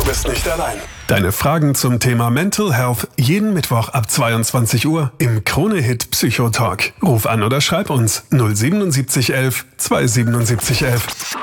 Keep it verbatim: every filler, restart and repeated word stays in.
bist nicht allein. Deine Fragen zum Thema Mental Health jeden Mittwoch ab zweiundzwanzig Uhr im Krone-Hit Psychotalk. Ruf an oder schreib uns null sieben sieben eins eins zwei sieben sieben eins eins.